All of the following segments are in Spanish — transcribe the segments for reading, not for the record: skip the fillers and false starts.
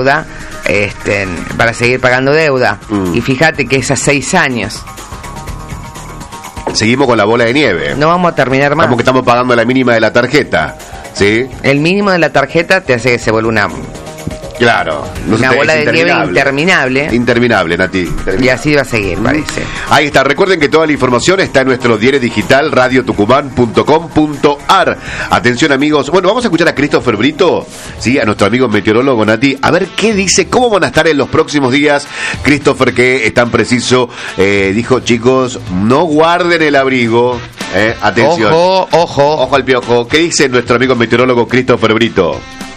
deuda, para seguir pagando deuda. Y fíjate que es a 6 años. Seguimos con la bola de nieve. No vamos a terminar más. Como que estamos pagando la mínima de la tarjeta, ¿sí? El mínimo de la tarjeta te hace que se vuelva una bola de nieve interminable. Interminable, Nati. Interminable. Y así va a seguir, parece. Ahí está. Recuerden que toda la información está en nuestro diario digital radiotucumán.com.ar. Atención, amigos. Bueno, vamos a escuchar a Christopher Brito, ¿sí? A nuestro amigo meteorólogo, Nati. A ver qué dice, cómo van a estar en los próximos días. Christopher, que es tan preciso, dijo, chicos, no guarden el abrigo. Atención. Ojo al piojo. ¿Qué dice nuestro amigo meteorólogo Christopher Brito?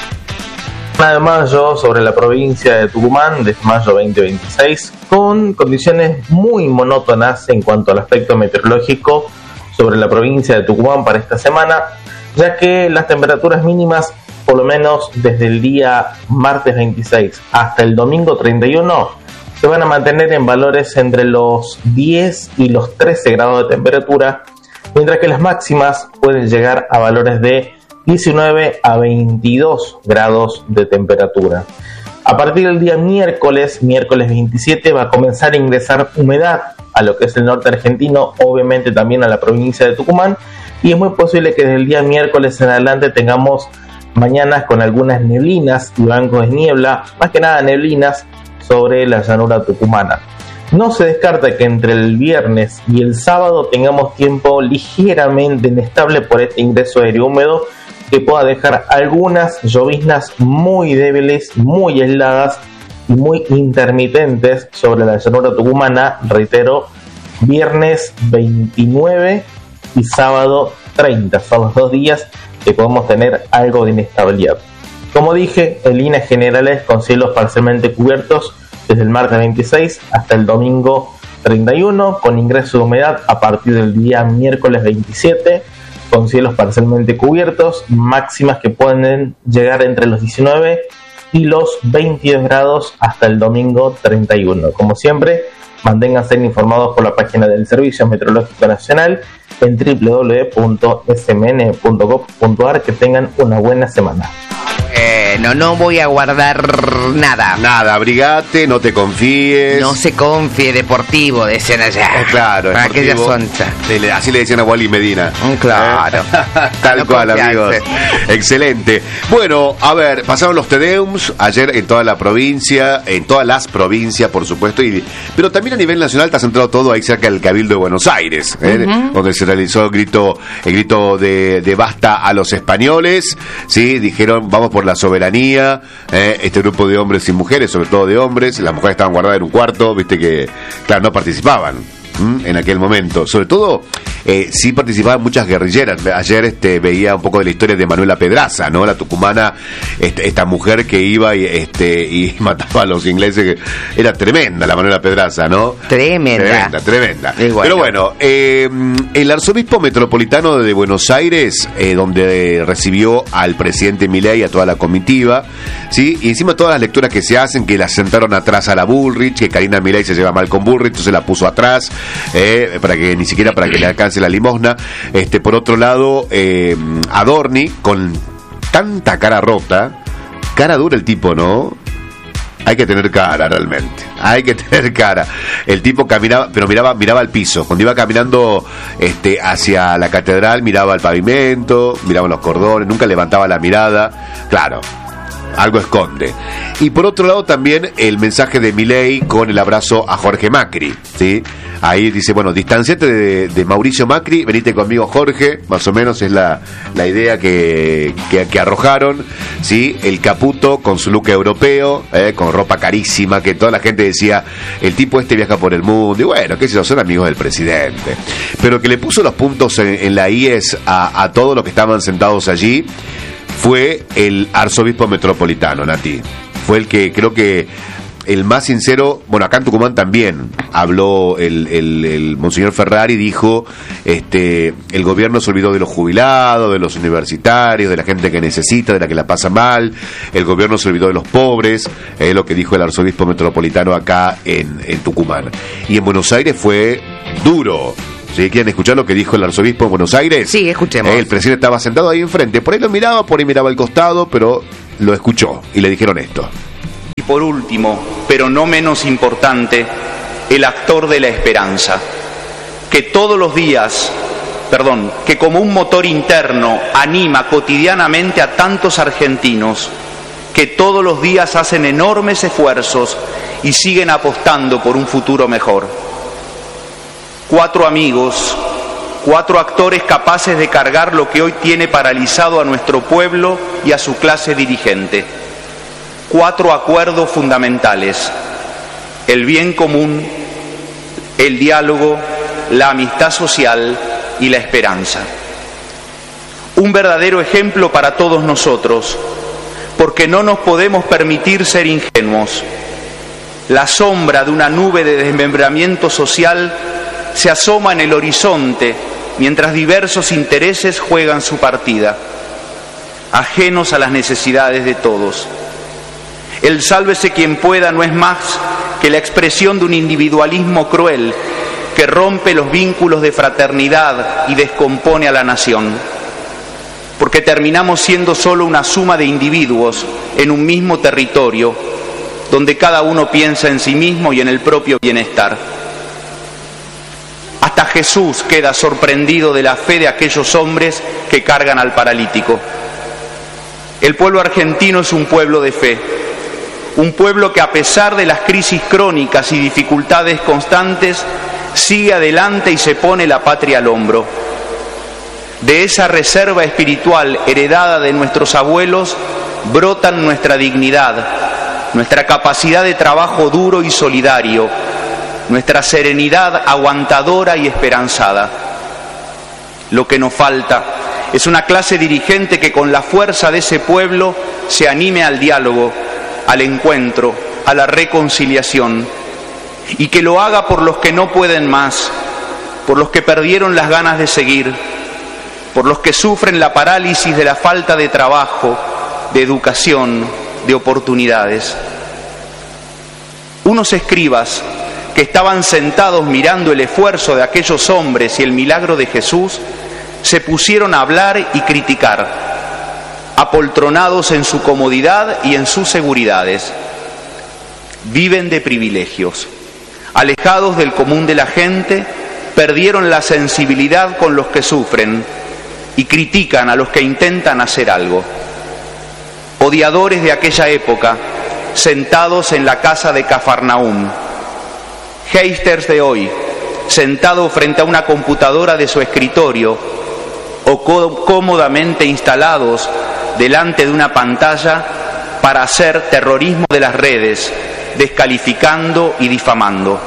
De mayo sobre la provincia de Tucumán, desde mayo 2026, con condiciones muy monótonas en cuanto al aspecto meteorológico sobre la provincia de Tucumán para esta semana, ya que las temperaturas mínimas, por lo menos desde el día martes 26 hasta el domingo 31, se van a mantener en valores entre los 10 y los 13 grados de temperatura, mientras que las máximas pueden llegar a valores de 19 a 22 grados de temperatura. A partir del día miércoles 27, va a comenzar a ingresar humedad a lo que es el norte argentino, obviamente también a la provincia de Tucumán, y es muy posible que desde el día miércoles en adelante tengamos mañanas con algunas neblinas y bancos de niebla, más que nada neblinas sobre la llanura tucumana. No se descarta que entre el viernes y el sábado tengamos tiempo ligeramente inestable por este ingreso aéreo húmedo, que pueda dejar algunas lloviznas muy débiles, muy aisladas y muy intermitentes sobre la llanura tucumana, reitero, viernes 29 y sábado 30. Son los 2 días que podemos tener algo de inestabilidad. Como dije, en líneas generales con cielos parcialmente cubiertos desde el martes 26 hasta el domingo 31, con ingreso de humedad a partir del día miércoles 27, con cielos parcialmente cubiertos, máximas que pueden llegar entre los 19 y los 22 grados hasta el domingo 31. Como siempre, manténganse informados por la página del Servicio Meteorológico Nacional en www.smn.gov.ar. Que tengan una buena semana. No voy a guardar nada. Nada, abrigate, no te confíes. No se confíe, deportivo, decían allá. Claro, para aquella soncha. Así le decían a Wally Medina. Claro. Tal no cual, confiarse. amigos. Excelente. Bueno, a ver, pasaron los Tedeums ayer en toda la provincia, en todas las provincias, por supuesto, pero también a nivel nacional está centrado todo ahí cerca del Cabildo de Buenos Aires, donde se realizó el grito de basta a los españoles, ¿sí? Dijeron, vamos por la soberanía. Este grupo de hombres y mujeres, sobre todo de hombres, las mujeres estaban guardadas en un cuarto, viste que, claro, no participaban en aquel momento. Sobre todo, sí participaban muchas guerrilleras. Ayer veía un poco de la historia de Manuela Pedraza, ¿no? La tucumana, esta mujer que iba y mataba a los ingleses. Era tremenda la Manuela Pedraza, ¿no? Tremenda. Bueno. Pero bueno, el arzobispo metropolitano de Buenos Aires, donde recibió al presidente Milei y a toda la comitiva, ¿sí? Y encima todas las lecturas que se hacen, que la sentaron atrás a la Bullrich, que Karina Milei se lleva mal con Bullrich, entonces la puso atrás, para que le alcance la limosna. Por otro lado, Adorni, con tanta cara rota, cara dura el tipo, ¿no? Hay que tener cara, realmente. Hay que tener cara. El tipo caminaba, pero miraba al piso. Cuando iba caminando hacia la catedral, miraba al pavimento, miraba los cordones, nunca levantaba la mirada. Claro, algo esconde. Y por otro lado también el mensaje de Milei con el abrazo a Jorge Macri, ¿sí? Ahí dice, bueno, distanciate de Mauricio Macri, venite conmigo Jorge, más o menos es la idea que arrojaron, ¿sí? El Caputo con su look europeo, con ropa carísima, que toda la gente decía, el tipo viaja por el mundo, y bueno, qué sé yo, son amigos del presidente. Pero que le puso los puntos en la IES a todos los que estaban sentados allí fue el arzobispo metropolitano, Nati. Fue el que creo que el más sincero. Bueno, acá en Tucumán también habló el monseñor Ferrari, dijo, el gobierno se olvidó de los jubilados, de los universitarios, de la gente que necesita, de la que la pasa mal, el gobierno se olvidó de los pobres, es lo que dijo el arzobispo metropolitano acá en Tucumán. Y en Buenos Aires fue duro. ¿Sí? ¿Quieren escuchar lo que dijo el arzobispo en Buenos Aires? Sí, escuchemos. El presidente estaba sentado ahí enfrente, por ahí lo miraba, por ahí miraba al costado, pero lo escuchó y le dijeron esto. Y por último, pero no menos importante, el actor de la esperanza, que todos los días, que como un motor interno anima cotidianamente a tantos argentinos que todos los días hacen enormes esfuerzos y siguen apostando por un futuro mejor. 4 amigos, 4 actores capaces de cargar lo que hoy tiene paralizado a nuestro pueblo y a su clase dirigente. 4 acuerdos fundamentales: el bien común, el diálogo, la amistad social y la esperanza. Un verdadero ejemplo para todos nosotros, porque no nos podemos permitir ser ingenuos. La sombra de una nube de desmembramiento social se asoma en el horizonte mientras diversos intereses juegan su partida, ajenos a las necesidades de todos. El sálvese quien pueda no es más que la expresión de un individualismo cruel que rompe los vínculos de fraternidad y descompone a la nación, porque terminamos siendo solo una suma de individuos en un mismo territorio, donde cada uno piensa en sí mismo y en el propio bienestar. Hasta Jesús queda sorprendido de la fe de aquellos hombres que cargan al paralítico. El pueblo argentino es un pueblo de fe, un pueblo que a pesar de las crisis crónicas y dificultades constantes, sigue adelante y se pone la patria al hombro. De esa reserva espiritual heredada de nuestros abuelos brotan nuestra dignidad, nuestra capacidad de trabajo duro y solidario, nuestra serenidad aguantadora y esperanzada. Lo que nos falta es una clase dirigente que con la fuerza de ese pueblo se anime al diálogo, al encuentro, a la reconciliación, y que lo haga por los que no pueden más, por los que perdieron las ganas de seguir, por los que sufren la parálisis de la falta de trabajo, de educación, de oportunidades. Unos escribas que estaban sentados mirando el esfuerzo de aquellos hombres y el milagro de Jesús, se pusieron a hablar y criticar, apoltronados en su comodidad y en sus seguridades. Viven de privilegios. Alejados del común de la gente, perdieron la sensibilidad con los que sufren y critican a los que intentan hacer algo. Odiadores de aquella época, sentados en la casa de Cafarnaúm. Haters de hoy, sentados frente a una computadora de su escritorio o cómodamente instalados delante de una pantalla para hacer terrorismo de las redes, descalificando y difamando.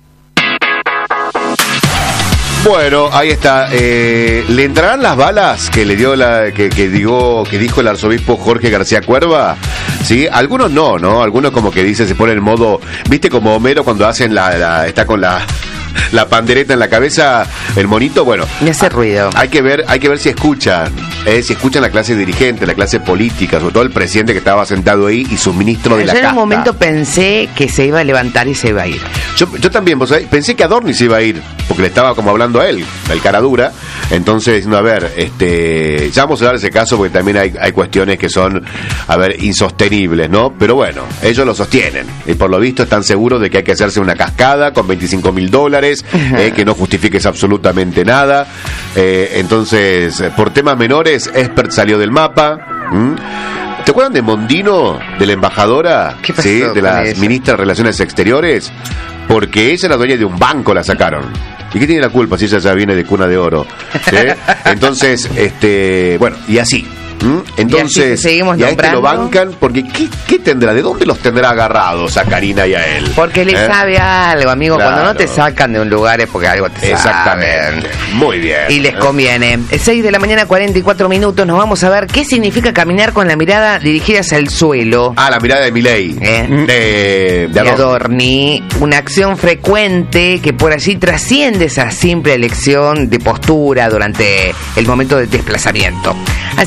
Bueno, ahí está. ¿Le entrarán las balas que le dio que dijo el arzobispo Jorge García Cuerva? Sí, algunos no, algunos como que dice, se pone en modo, viste como Homero cuando hacen está con la pandereta en la cabeza, el monito. Bueno, me hace ruido. Hay que ver si escuchan la clase dirigente, la clase política, sobre todo el presidente que estaba sentado ahí y su ministro de la casta. Yo en un momento pensé que se iba a levantar y se iba a ir. Yo también, vos sabés, pensé que Adorni se iba a ir, porque le estaba como hablando a él, el cara dura. Entonces, diciendo, a ver, ya vamos a dar ese caso porque también hay cuestiones que son, insostenibles, ¿no? Pero bueno, ellos lo sostienen y por lo visto están seguros de que hay que hacerse una cascada con $25,000, que no justifiques absolutamente nada. Entonces, por temas menores, Expert salió del mapa. ¿Te acuerdan de Mondino, de la embajadora? ¿Qué pasó? ¿Sí? De la ministra de Relaciones Exteriores. Porque ella era dueña de un banco, la sacaron. ¿Y qué tiene la culpa si ella ya viene de cuna de oro? ¿Sí? Entonces, bueno, y así. Entonces, y a este lo bancan, porque ¿qué tendrá? ¿De dónde los tendrá agarrados a Karina y a él? Porque le sabe algo, amigo. Claro. Cuando no te sacan de un lugar es porque algo te Exactamente. saben. Muy bien. Y les conviene. 6 de la mañana, 44 minutos. Nos vamos a ver qué significa caminar con la mirada dirigida hacia el suelo. La mirada de Milei. De Adorni. Una acción frecuente que por allí trasciende esa simple elección de postura durante el momento del desplazamiento. Así que veamos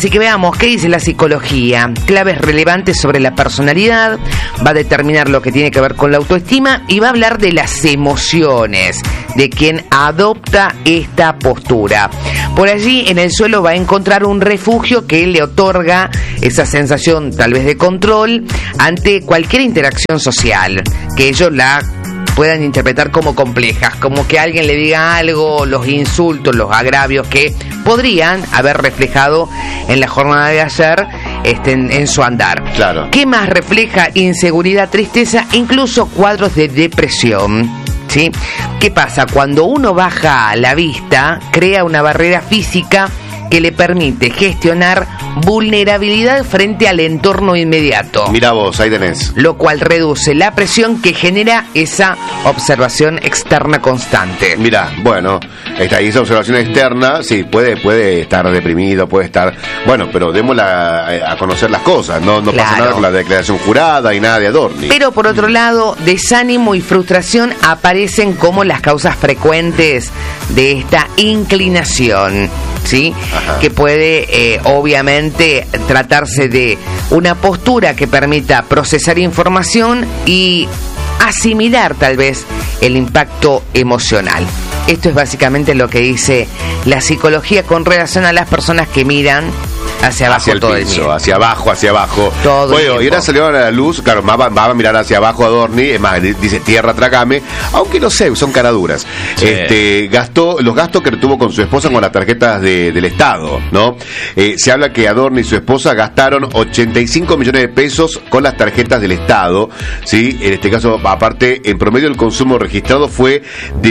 Veamos, ¿qué dice la psicología? Claves relevantes sobre la personalidad, va a determinar lo que tiene que ver con la autoestima y va a hablar de las emociones de quien adopta esta postura. Por allí en el suelo va a encontrar un refugio que le otorga esa sensación tal vez de control ante cualquier interacción social, que ellos la puedan interpretar como complejas, como que alguien le diga algo, los insultos, los agravios que podrían haber reflejado en la jornada de ayer en su andar. Claro. ¿Qué más refleja? Inseguridad, tristeza, incluso cuadros de depresión. ¿Sí? ¿Qué pasa? Cuando uno baja la vista, crea una barrera física que le permite gestionar vulnerabilidad frente al entorno inmediato. Mira vos, ahí tenés. Lo cual reduce la presión que genera esa observación externa constante. Mira, bueno, esa observación externa, sí, puede estar deprimido, puede estar... Bueno, pero démosla a conocer las cosas, no Claro. pasa nada con la declaración jurada y nada de Adorni. Pero por otro lado, desánimo y frustración aparecen como las causas frecuentes de esta inclinación, ¿sí? Ajá. Que puede, obviamente, tratarse de una postura que permita procesar información y asimilar tal vez el impacto emocional. Esto es básicamente lo que dice la psicología con relación a las personas que miran hacia abajo, hacia el todo piso, el tiempo. hacia abajo. Todo el Bueno, y tiempo. ahora salió a la luz, claro, va a mirar hacia abajo a Adorni, es más, dice tierra, trágame, aunque no sé, son caraduras. Sí. Los gastos que tuvo con su esposa con las tarjetas del Estado, ¿no? Se habla que Adorni y su esposa gastaron 85 millones de pesos con las tarjetas del Estado, ¿sí? En este caso, aparte, en promedio el consumo registrado fue de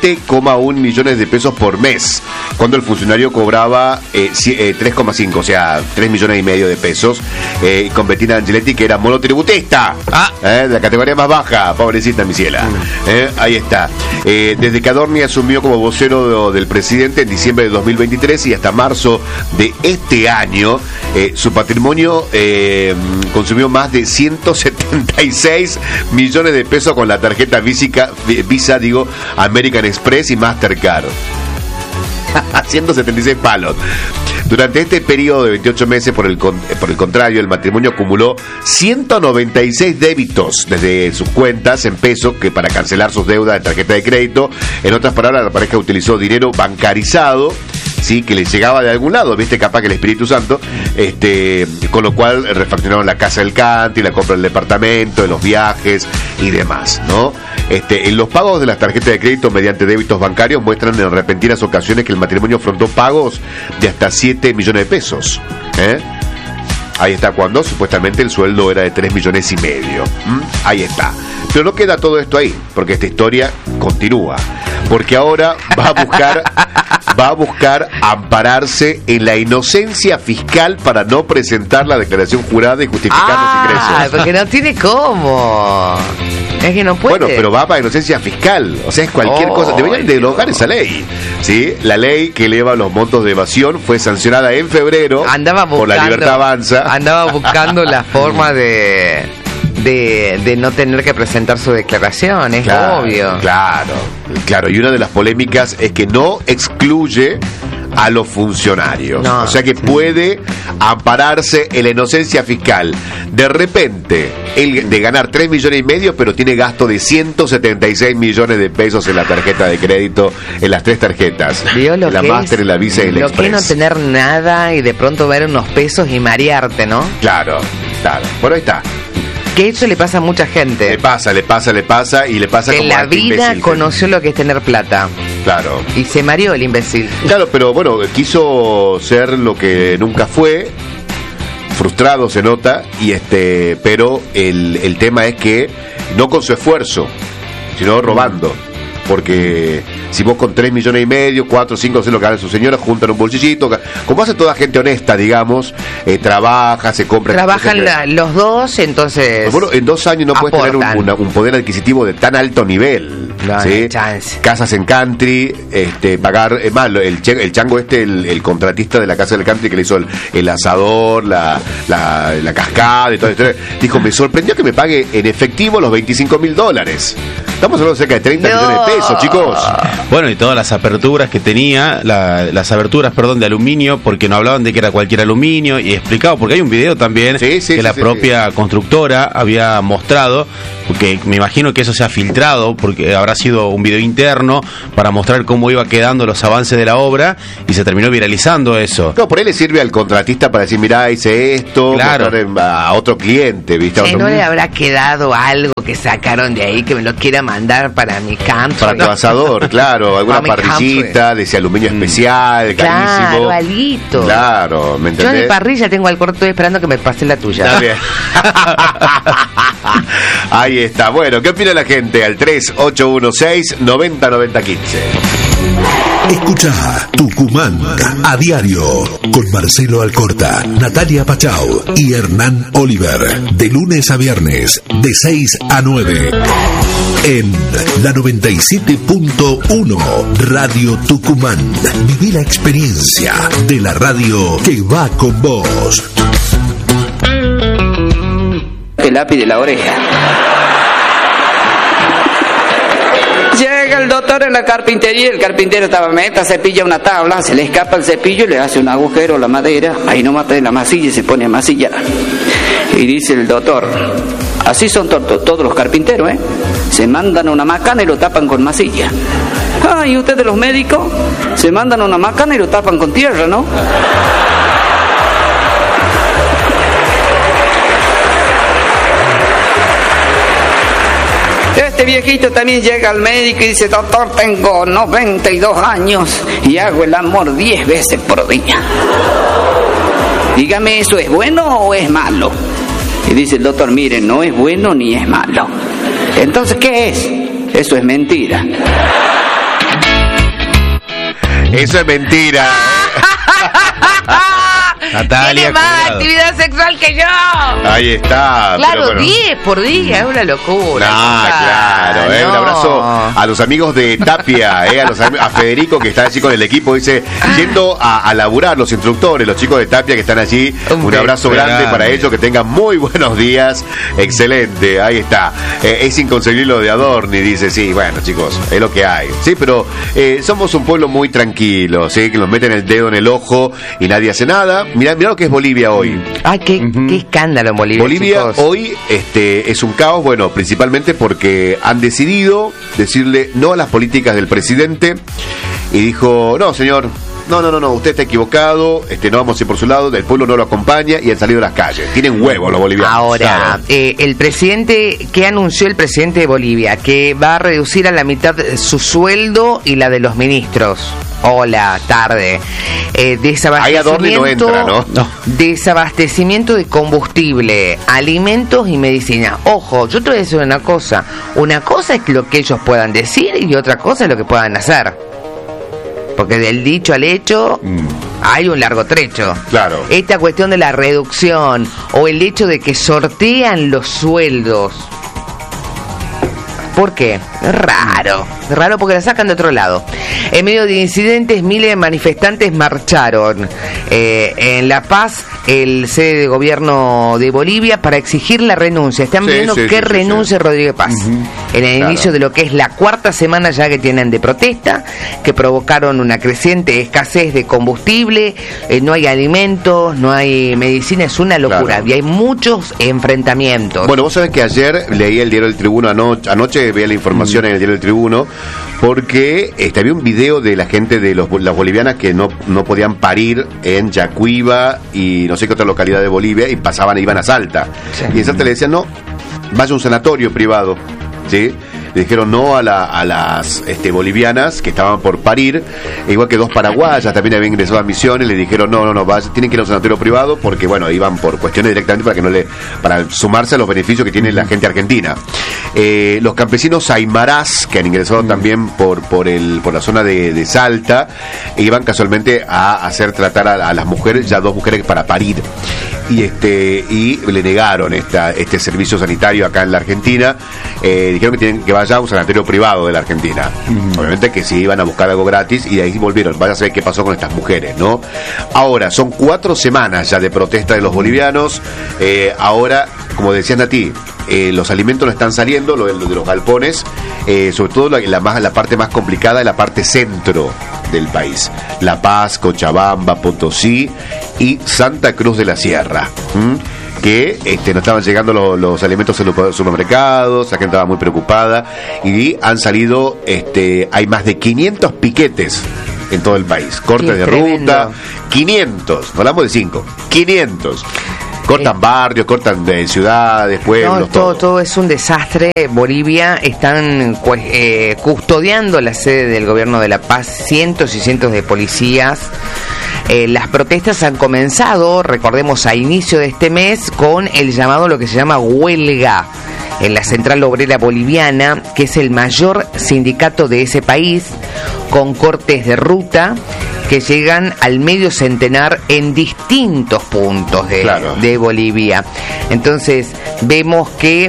7,1 millones de pesos por mes, cuando el funcionario cobraba 3,5, o sea, 3 millones y medio de pesos, con Bettina Angeletti, que era monotributista, de la categoría más baja, pobrecita mi ciela. Ahí está. Desde que Adorni asumió como vocero del presidente en diciembre de 2023 y hasta marzo de este año, su patrimonio consumió más de 176 millones de pesos con la tarjeta Visa, American Express y Mastercard. 176 palos. Durante este periodo de 28 meses, por el contrario, el matrimonio acumuló 196 débitos desde sus cuentas en pesos que para cancelar sus deudas de tarjeta de crédito. En otras palabras, la pareja utilizó dinero bancarizado, sí, que les llegaba de algún lado, viste, capaz que el Espíritu Santo, con lo cual refaccionaron la casa del country, la compra del departamento, los viajes y demás, ¿no? En los pagos de las tarjetas de crédito mediante débitos bancarios muestran en repentinas ocasiones que el matrimonio afrontó pagos de hasta 7 millones de pesos. Ahí está, cuando supuestamente el sueldo era de 3 millones y medio. Ahí está. Pero no queda todo esto ahí, porque esta historia continúa. Porque ahora va a buscar ampararse en la inocencia fiscal para no presentar la declaración jurada y justificar los ingresos. Porque no tiene cómo. Es que no puede. Bueno, pero va para inocencia fiscal, o sea, es cualquier cosa. Deberían derogar esa ley, ¿sí? La ley que eleva los montos de evasión fue sancionada en febrero por la Libertad Avanza. Andaba buscando la forma de no tener que presentar su declaración, es obvio. Claro, y una de las polémicas es que no excluye a los funcionarios, o sea que puede ampararse en la inocencia fiscal. De repente, él de ganar 3 millones y medio, pero tiene gasto de 176 millones de pesos en la tarjeta de crédito, en las 3 tarjetas, en la Master, en la Visa y en la Lo Express. que no tener nada y de pronto ver unos pesos y marearte, ¿no? Claro. Bueno, ahí está. Que eso le pasa a mucha gente. Le pasa y le pasa que como en la a este vida imbécil. conoció lo que es tener plata. Claro. Y se mareó el imbécil. Claro, pero bueno, quiso ser lo que nunca fue. Frustrado se nota, pero el tema es que no con su esfuerzo, sino robando. Porque si vos con 3 millones y medio, 4, 5, no sé lo que hace su señora, juntan un bolsillito, como hace toda gente honesta, digamos, trabaja, se compra. Trabajan los dos, entonces. Bueno, en 2 años no puedes tener un poder adquisitivo de tan alto nivel. No, ¿sí? no hay chance. Casas en country, pagar, es más, el chango el contratista de la casa del country que le hizo el asador, la cascada y todo esto, dijo, me sorprendió que me pague en efectivo los $25,000. Estamos hablando de cerca de 30 millones de pesos, chicos. Bueno, y todas las aperturas que tenía, las aberturas, de aluminio, porque no hablaban de que era cualquier aluminio, y explicado, porque hay un video también la propia constructora había mostrado, porque me imagino que eso se ha filtrado, porque habrá sido un video interno para mostrar cómo iba quedando los avances de la obra, y se terminó viralizando eso. No, por ahí le sirve al contratista para decir, mirá, hice esto, claro, a otro cliente, ¿viste? Que no le habrá quedado algo que sacaron de ahí que me lo quiera mandar para mi campo. Para tu asador, claro, alguna parrillita de ese aluminio especial, carísimo. Claro, alito. Claro, ¿me entendés? Yo de parrilla tengo al corto esperando que me pase la tuya. Está bien. Ahí está. Bueno, ¿qué opina la gente? Al 3816-909015. Escucha Tucumán a diario con Marcelo Alcorta, Natalia Pachau y Hernán Oliver, de lunes a viernes de 6 a 9 en la 97.1 Radio Tucumán. Viví la experiencia de la radio que va con vos. El lápiz de la oreja. Llega el doctor en la carpintería, el carpintero estaba meta, cepilla una tabla, se le escapa el cepillo, le hace un agujero a la madera, ahí no mata de la masilla y se pone a masillar. Y dice el doctor, así son todos los carpinteros, se mandan una macana y lo tapan con masilla. Ah, y ustedes los médicos se mandan una macana y lo tapan con tierra, ¿no? Este viejito también llega al médico y dice, doctor, tengo 92 años y hago el amor 10 veces por día. Dígame, ¿eso es bueno o es malo? Y dice el doctor, mire, no es bueno ni es malo. Entonces, ¿qué es? Eso es mentira. Eso es mentira. Natalia, tiene más actividad sexual que yo. Ahí está. Claro, 10 por día, es una locura. Claro, no. Un abrazo a los amigos de Tapia, a Federico, que está allí con el equipo, dice, yendo a laburar, los instructores, los chicos de Tapia que están allí. Un abrazo grande para ellos, que tengan muy buenos días. Excelente, ahí está. Es inconcebible lo de Adorni, dice, sí, bueno, chicos, es lo que hay. Sí, pero somos un pueblo muy tranquilo, ¿sí? Que nos meten el dedo en el ojo y nadie hace nada. Mirá lo que es Bolivia hoy. Ay, qué escándalo en Bolivia. Bolivia, chicos, hoy es un caos, bueno, principalmente porque han decidido decirle no a las políticas del presidente y dijo, no, señor, no, usted está equivocado, no vamos a ir por su lado, el pueblo no lo acompaña, y han salido a las calles. Tienen huevos los bolivianos. Ahora, claro. El presidente, ¿qué anunció el presidente de Bolivia? Que va a reducir a la mitad su sueldo y la de los ministros. Hola, tarde. Ahí Adorni no entra, ¿no? Desabastecimiento de combustible, alimentos y medicina. Ojo, yo te voy a decir una cosa. Una cosa es lo que ellos puedan decir y otra cosa es lo que puedan hacer. Porque del dicho al hecho hay un largo trecho. Claro. Esta cuestión de la reducción o el hecho de que sortean los sueldos. ¿Por qué? Raro porque la sacan de otro lado. En medio de incidentes, miles de manifestantes marcharon en La Paz, el sede de gobierno de Bolivia, para exigir la renuncia. Están viendo que renuncie Rodríguez Paz. En el inicio de lo que es la cuarta semana ya que tienen de protesta, que provocaron una creciente escasez de combustible, no hay alimentos, no hay medicina, es una locura. Claro. Y hay muchos enfrentamientos. Bueno, vos sabés que ayer leí el diario El Tribuno, anoche veía la información en el diario El Tribuno, porque había un video de la gente de las bolivianas que no podían parir en Yacuiba y no sé qué otra localidad de Bolivia, y iban a Salta. Sí. Y en Salta le decían, no, vaya a un sanatorio privado, ¿sí? Le dijeron no a las bolivianas que estaban por parir, igual que 2 paraguayas también habían ingresado a Misiones, le dijeron no, tienen que ir a un sanatorio privado porque, bueno, iban por cuestiones directamente para sumarse a los beneficios que tiene la gente argentina. Los campesinos aymarás, que han ingresado también por la zona de Salta, iban casualmente a hacer tratar a las mujeres, ya 2 mujeres para parir. Y le negaron este servicio sanitario acá en la Argentina. Dijeron que tienen que vaya a un sanatorio privado de la Argentina. Obviamente que sí iban a buscar algo gratis, y de ahí volvieron. Vaya a saber qué pasó con estas mujeres, ¿no? Ahora, son 4 semanas ya de protesta de los bolivianos. Ahora como decían a ti, los alimentos no están saliendo, lo de los galpones, sobre todo la parte más complicada es la parte centro del país. La Paz, Cochabamba, Potosí y Santa Cruz de la Sierra. Que no estaban llegando los alimentos en los supermercados, la gente estaba muy preocupada y han salido, hay más de 500 piquetes en todo el país, cortes de ruta, 500, no hablamos de 5, 500. Cortan barrios, cortan ciudades, pueblos, todo es un desastre. Bolivia están custodiando la sede del gobierno de La Paz, cientos y cientos de policías. Las protestas han comenzado, recordemos, a inicio de este mes, con el llamado, lo que se llama huelga, en la Central Obrera Boliviana, que es el mayor sindicato de ese país, con cortes de ruta que llegan al medio centenar en distintos puntos de Bolivia. Entonces vemos que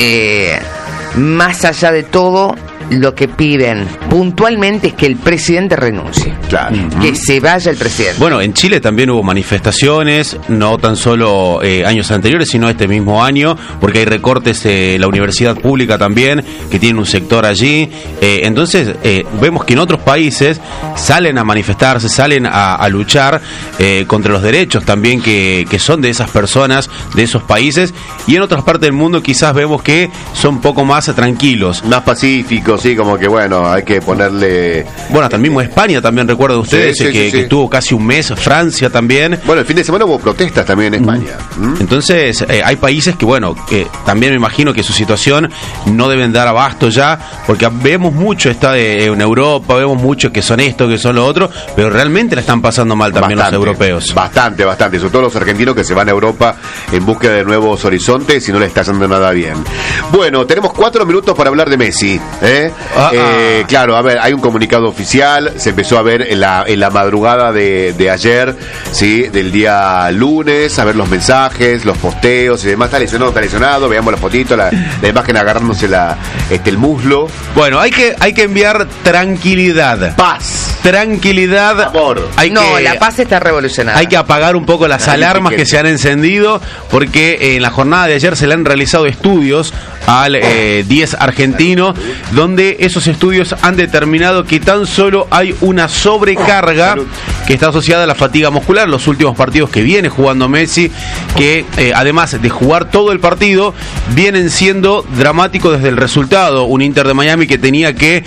más allá de todo, lo que piden puntualmente es que el presidente renuncie. Claro. Que se vaya el presidente. Bueno, en Chile también hubo manifestaciones, no tan solo años anteriores, sino este mismo año, porque hay recortes en la universidad pública también, que tiene un sector allí. Entonces, vemos que en otros países salen a manifestarse, salen a luchar contra los derechos también que son de esas personas, de esos países, y en otras partes del mundo quizás vemos que son un poco más tranquilos. Más pacíficos. Sí, como que bueno, hay que ponerle... Bueno, hasta el mismo España también, recuerdo ustedes, que estuvo casi un mes, Francia también. Bueno, el fin de semana hubo protestas también en España. Entonces, hay países que, bueno, que también me imagino que su situación no deben dar abasto ya, porque vemos mucho en Europa, vemos mucho que son esto, que son lo otro, pero realmente la están pasando mal también los europeos. Bastante, sobre todo los argentinos que se van a Europa en búsqueda de nuevos horizontes y no les está haciendo nada bien. Bueno, tenemos 4 minutos para hablar de Messi, claro, a ver, hay un comunicado oficial, se empezó a ver en la madrugada de ayer, sí, del día lunes, a ver los mensajes, los posteos y demás. Está lesionado, veamos la fotito, la imagen agarrándose el muslo. Bueno, hay que enviar tranquilidad, paz, tranquilidad, amor. La paz está revolucionada. Hay que apagar un poco las alarmas que se han encendido, porque en la jornada de ayer se le han realizado estudios al 10 argentino, donde esos estudios han determinado que tan solo hay una sobrecarga que está asociada a la fatiga muscular. Los últimos partidos que viene jugando Messi, que además de jugar todo el partido, vienen siendo dramáticos desde el resultado. Un Inter de Miami que tenía que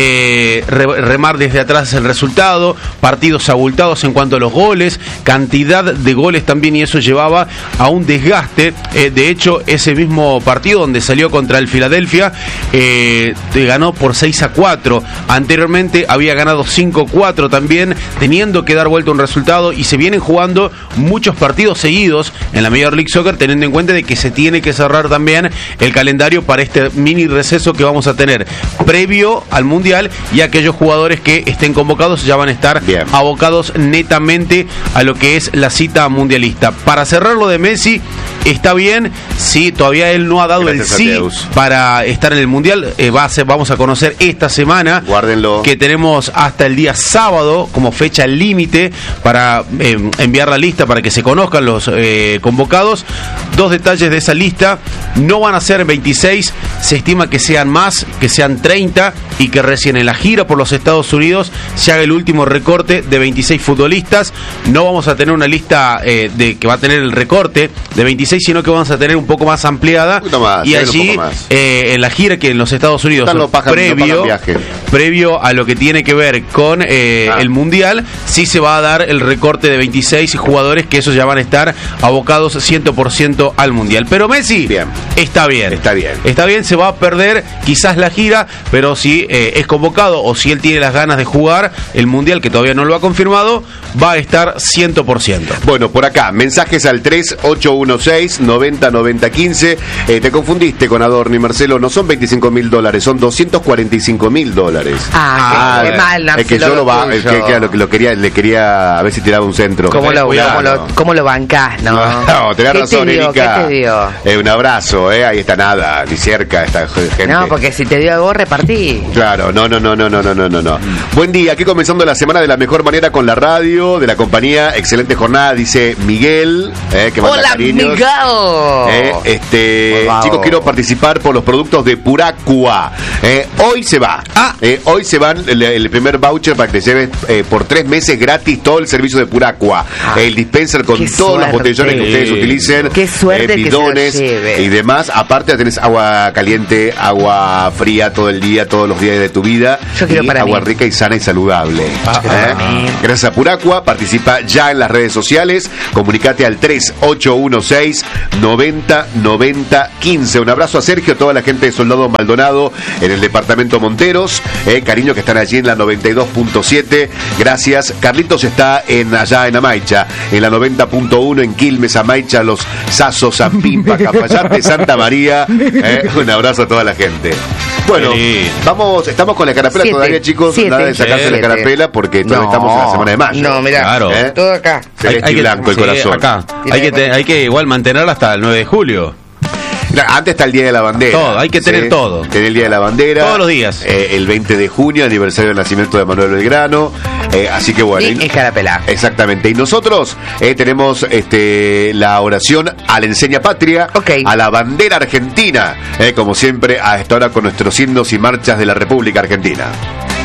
remar desde atrás el resultado, partidos abultados en cuanto a los goles, cantidad de goles también, y eso llevaba a un desgaste. De hecho, ese mismo partido donde salió contra el Philadelphia, ganó por 6-4. Anteriormente había ganado 5-4 también, teniendo que dar vuelta un resultado, y se vienen jugando muchos partidos seguidos en la Major League Soccer, teniendo en cuenta de que se tiene que cerrar también el calendario para este mini receso que vamos a tener previo al Mundial, y aquellos jugadores que estén convocados ya van a estar abocados netamente a lo que es la cita mundialista. Para cerrar lo de Messi, está bien, sí, todavía él no ha dado el sí para estar en el Mundial. Vamos a conocer esta semana, guárdenlo, que tenemos hasta el día sábado como fecha límite para enviar la lista para que se conozcan los convocados. 2 detalles de esa lista: no van a ser 26, se estima que sean más, que sean 30, y que recién en la gira por los Estados Unidos se haga el último recorte de 26 futbolistas. No vamos a tener una lista que va a tener el recorte de 26, sino que vamos a tener un poco más ampliada, y allí en la gira que en los Estados Unidos previo a lo que tiene que ver con el Mundial, sí se va a dar el recorte de 26 jugadores, que esos ya van a estar abocados 100% al Mundial. Pero Messi está bien, se va a perder quizás la gira, pero si es convocado o si él tiene las ganas de jugar el Mundial, que todavía no lo ha confirmado, va a estar 100%. Bueno, por acá, mensajes al 3816-909015. Te confundiste con Adorni, Marcelo, no son $25.000, son $245.000. Qué mal, es que yo le quería a ver si tiraba un centro. ¿Cómo lo bancás, no? No, tenés razón, Erika. ¿Qué te dio? Un abrazo, ahí está nada, ni cerca esta gente. No, porque si te dio a vos, repartí. Claro, no. Buen día, aquí comenzando la semana de la mejor manera con la radio, de la compañía. Excelente jornada, dice Miguel, que manda ¡Hola, cariños. Miguel! Chicos, quiero participar por los productos de Puracua. Hoy se va. Hoy se van el primer voucher para que te lleves por 3 meses gratis todo el servicio de Puracua. El dispenser con todos los botellones que ustedes utilicen. Qué suerte, bidones que se lo lleve. Y demás. Aparte tenés agua caliente, agua fría todo el día, todos los días de tu vida. Yo quiero y para agua mí. rica y sana y saludable. Gracias a Puracua. Participa ya en las redes sociales. Comunicate al 3816-909015. Un abrazo a Sergio, a toda la gente de Soldado Maldonado en el departamento Monteros. Cariño, que están allí en la 92.7. Gracias. Carlitos está allá en Amaicha, en la 90.1 en Quilmes, Amaicha, Los Sazos, San Pimpa, Cafayate, Santa María. Un abrazo a toda la gente. Bueno, estamos con la carapela todavía, chicos. Nada de sacarse la carapela porque todavía estamos en la semana de mayo. No, mira, claro. todo acá. Celeste y blanco el corazón. Acá. Hay que igual mantenerla hasta el 9 de julio. Antes está el Día de la Bandera. Todo, hay que tener todo. Tener el Día de la Bandera. Todos los días. El 20 de junio, aniversario del nacimiento de Manuel Belgrano. Así que bueno. Y escarapela. Exactamente. Y nosotros tenemos la oración a la enseña patria, a la bandera argentina. Como siempre, a esta hora con nuestros himnos y marchas de la República Argentina.